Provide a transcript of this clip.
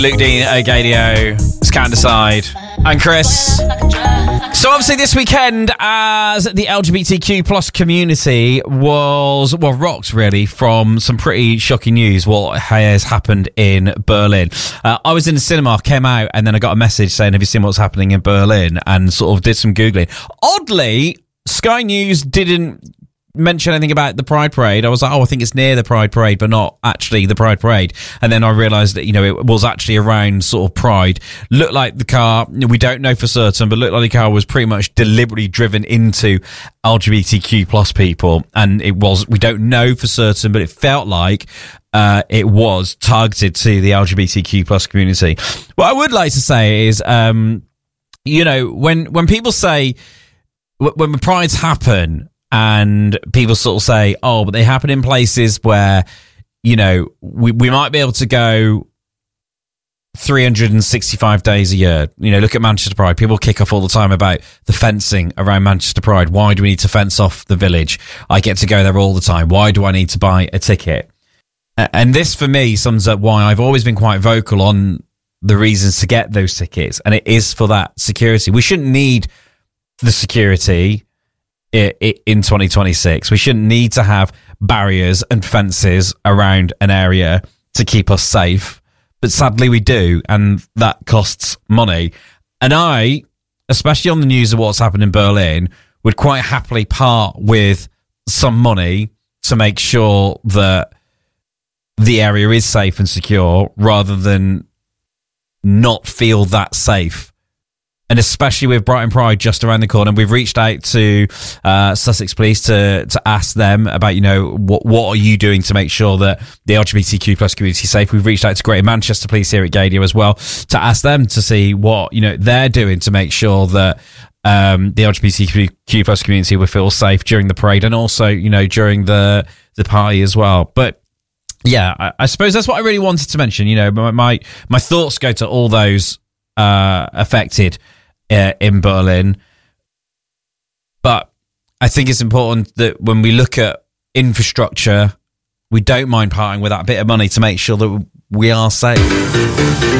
Luke Dean, Gadio, Can't Decide, and Chris. So obviously this weekend, as the LGBTQ plus community was, well, rocked really from some pretty shocking news, what has happened in Berlin. I was in the cinema, came out, and then I got a message saying, have you seen what's happening in Berlin? And sort of did some Googling. Oddly, Sky News didn't mention anything about the Pride Parade. I was like, I think it's near the Pride Parade, but not actually the Pride Parade. And then I realised that, it was actually around sort of Pride. Looked like the car, we don't know for certain, but looked like the car was pretty much deliberately driven into LGBTQ plus people. And it was, we don't know for certain, but it felt like it was targeted to the LGBTQ plus community. What I would like to say is, when people say, when prides happen, and people sort of say, oh, but they happen in places where, we might be able to go 365 days a year. Look at Manchester Pride. People kick off all the time about the fencing around Manchester Pride. Why do we need to fence off the village? I get to go there all the time. Why do I need to buy a ticket? And this, for me, sums up why I've always been quite vocal on the reasons to get those tickets. And it is for that security. We shouldn't need the security in 2026. We shouldn't need to have barriers and fences around an area to keep us safe, but sadly we do, and that costs money. And I, especially on the news of what's happened in Berlin, would quite happily part with some money to make sure that the area is safe and secure, rather than not feel that safe. And especially with Brighton Pride just around the corner, we've reached out to Sussex Police to ask them about, what are you doing to make sure that the LGBTQ plus community is safe. We've reached out to Greater Manchester Police here at Gadio as well to ask them to see what, they're doing to make sure that the LGBTQ plus community will feel safe during the parade, and also, during the party as well. But yeah, I suppose that's what I really wanted to mention. My thoughts go to all those affected in Berlin, but I think it's important that when we look at infrastructure, we don't mind parting with that bit of money to make sure that we are safe.